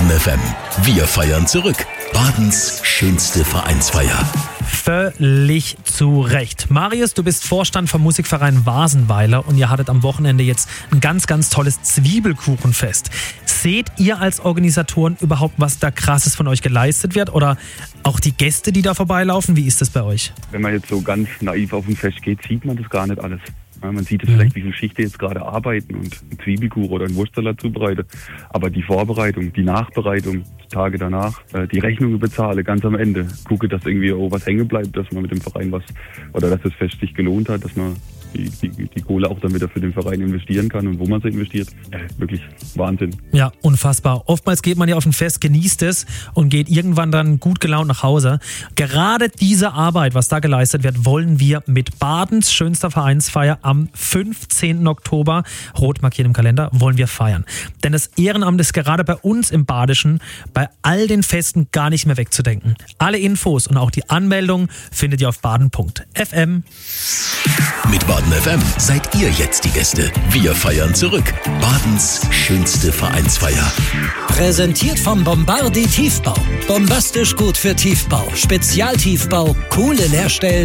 Baden FM. Wir feiern zurück. Badens schönste Vereinsfeier. Völlig zu Recht. Marius, du bist Vorstand vom Musikverein Wasenweiler und ihr hattet am Wochenende jetzt ein ganz, ganz tolles Zwiebelkuchenfest. Seht ihr als Organisatoren überhaupt, was da Krasses von euch geleistet wird? Oder auch die Gäste, die da vorbeilaufen? Wie ist das bei euch? Wenn man jetzt so ganz naiv auf ein Fest geht, sieht man das gar nicht alles. Ja, man sieht es vielleicht, wie viele Schichten jetzt gerade arbeiten und einen Zwiebelkuchen oder einen Wurstsalat zubereiten. Aber die Vorbereitung, die Nachbereitung, die Tage danach, die Rechnungen bezahle ganz am Ende. Gucke, dass irgendwie was hängen bleibt, dass man mit dem Verein was, oder dass das Fest sich gelohnt hat, dass man die Kohle auch dann wieder für den Verein investieren kann und wo man sie investiert. Wirklich Wahnsinn. Ja, unfassbar. Oftmals geht man ja auf ein Fest, genießt es und geht irgendwann dann gut gelaunt nach Hause. Gerade diese Arbeit, was da geleistet wird, wollen wir mit Badens schönster Vereinsfeier am 15. Oktober, rot markiert im Kalender, wollen wir feiern. Denn das Ehrenamt ist gerade bei uns im Badischen bei all den Festen gar nicht mehr wegzudenken. Alle Infos und auch die Anmeldung findet ihr auf baden.fm. Mit Baden FM seid ihr jetzt die Gäste. Wir feiern zurück. Badens schönste Vereinsfeier. Präsentiert vom Bombardi Tiefbau. Bombastisch gut für Tiefbau. Spezialtiefbau, coole Leerstellen.